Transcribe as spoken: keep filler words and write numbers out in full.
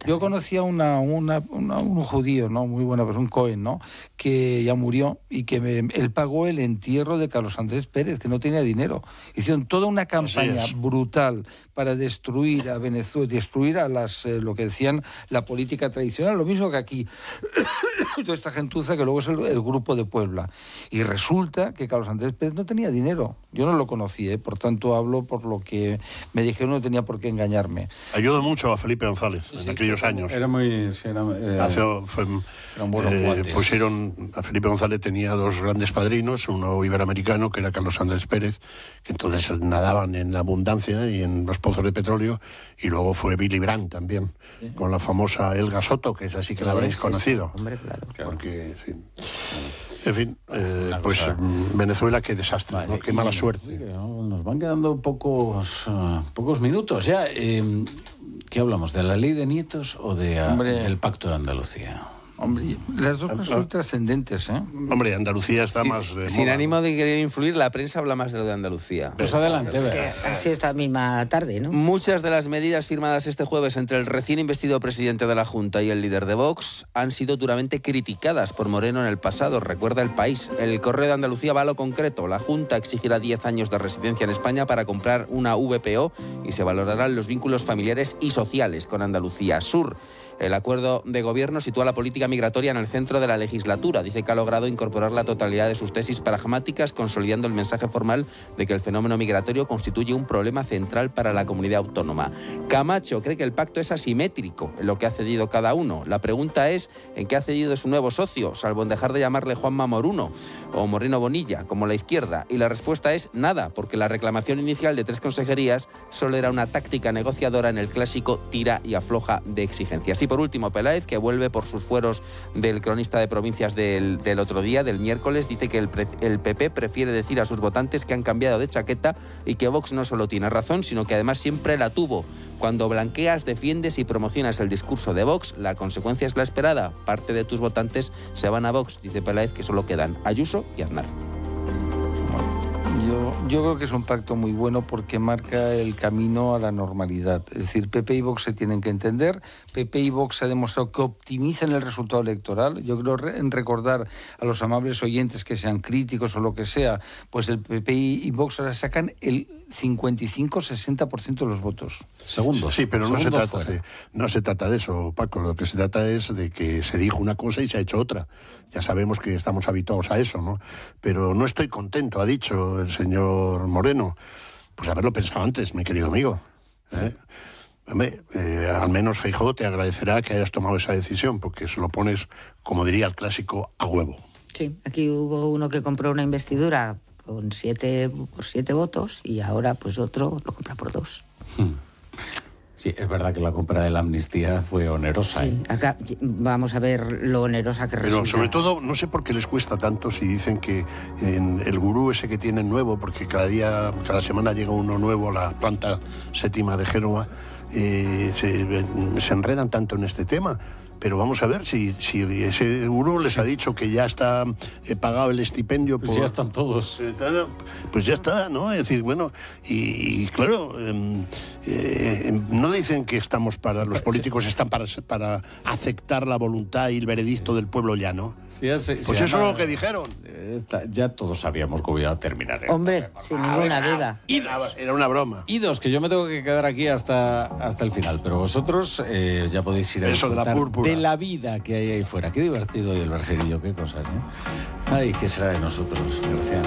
Yo conocía una, una, una, un judío, ¿no? Muy buena persona, un Cohen, ¿no? Que ya murió y que me, él pagó el entierro de Carlos Andrés Pérez, que no tenía dinero. Hicieron toda una campaña brutal para destruir a Venezuela, destruir a las, eh, lo que decían, la política tradicional, lo mismo que aquí. Toda esta gentuza que luego es el, el grupo de Puebla. Y resulta que Carlos Andrés Pérez no tenía dinero. Yo no lo conocí, ¿eh? Por tanto hablo por lo que me dijeron, no tenía por qué engañarme. Ayudó mucho a Felipe González sí, en sí, aquellos años. Era muy... Sí, era, eh, Hace, fue, eran buenos eh, pusieron, a Felipe González tenía dos grandes padrinos, uno iberoamericano, que era Carlos Andrés Pérez, que entonces nadaban en la abundancia y en los pozos de petróleo, y luego fue Willy Brandt también, sí. con la famosa Elga Soto, que es así que sí, la habréis sí, conocido. Sí, hombre, claro. Porque, sí. En fin, eh, pues cosa... Venezuela, qué desastre, vale, ¿no? Qué mala suerte. Nos van quedando pocos, uh, pocos minutos ya. Eh, ¿Qué hablamos? ¿De la ley de nietos o de, uh, del Pacto de Andalucía? Hombre, las dos cosas son trascendentes, ¿eh? Hombre, Andalucía está sí, más de Sin moda, ánimo ¿no? de querer influir, la prensa habla más de lo de Andalucía. Pues adelante, es que así esta misma tarde, ¿no? Muchas de las medidas firmadas este jueves entre el recién investido presidente de la Junta y el líder de Vox han sido duramente criticadas por Moreno en el pasado, recuerda El País. El Correo de Andalucía va a lo concreto. La Junta exigirá diez años de residencia en España para comprar una V P O y se valorarán los vínculos familiares y sociales con Andalucía Sur. El acuerdo de gobierno sitúa la política migratoria en el centro de la legislatura. Dice que ha logrado incorporar la totalidad de sus tesis pragmáticas, consolidando el mensaje formal de que el fenómeno migratorio constituye un problema central para la comunidad autónoma. Camacho cree que el pacto es asimétrico en lo que ha cedido cada uno. La pregunta es ¿en qué ha cedido su nuevo socio, salvo en dejar de llamarle Juanma Moruno o Moreno Bonilla, como la izquierda? Y la respuesta es nada, porque la reclamación inicial de tres consejerías solo era una táctica negociadora en el clásico tira y afloja de exigencias. Y por último, Peláez, que vuelve por sus fueros del cronista de provincias del, del otro día, del miércoles, dice que el, pre, el P P prefiere decir a sus votantes que han cambiado de chaqueta y que Vox no solo tiene razón, sino que además siempre la tuvo. Cuando blanqueas, defiendes y promocionas el discurso de Vox, la consecuencia es la esperada. Parte de tus votantes se van a Vox, dice Peláez, que solo quedan Ayuso y Aznar. Yo, yo creo que es un pacto muy bueno porque marca el camino a la normalidad. Es decir, P P y Vox se tienen que entender. P P y Vox ha demostrado que optimizan el resultado electoral. Yo creo en recordar a los amables oyentes que sean críticos o lo que sea, pues el P P y Vox ahora sacan el cincuenta y cinco a sesenta por ciento de los votos. Segundos. Sí, pero no se, trata fuera. de, no se trata de eso, Paco. Lo que se trata es de que se dijo una cosa y se ha hecho otra. Ya sabemos que estamos habituados a eso, ¿no? Pero no estoy contento, ha dicho el señor Moreno. Pues haberlo pensado antes, mi querido amigo. ¿Eh? Hombre, eh, al menos Feijóo te agradecerá que hayas tomado esa decisión, porque se lo pones, como diría el clásico, a huevo. Sí, aquí hubo uno que compró una investidura con siete, por siete votos y ahora pues otro lo compra por dos. Sí, es verdad que la compra de la amnistía fue onerosa. Sí, ¿eh? acá vamos a ver lo onerosa que resulta. Pero sobre todo, no sé por qué les cuesta tanto si dicen que en el gurú ese que tienen nuevo, porque cada día, cada semana llega uno nuevo a la planta séptima de Génova, eh, se, se enredan tanto en este tema. Pero vamos a ver si, si ese gurú les ha dicho que ya está eh, pagado el estipendio. Pues por, ya están todos. Pues ya está, ¿no? Es decir, bueno, y, y claro, eh, eh, no dicen que estamos para, los políticos están para, para aceptar la voluntad y el veredicto del pueblo llano. Sí, ya sé, pues sí, eso es lo que dijeron. Esta, ya todos sabíamos cómo iba a terminar. Hombre, sin ninguna duda. Era, era una broma. Y dos, que yo me tengo que quedar aquí hasta, hasta el final, pero vosotros eh, ya podéis ir a eso de la púrpura. De la vida que hay ahí fuera. Qué divertido y el verserillo, qué cosas, ¿eh? Ay, ¿qué será de nosotros, García?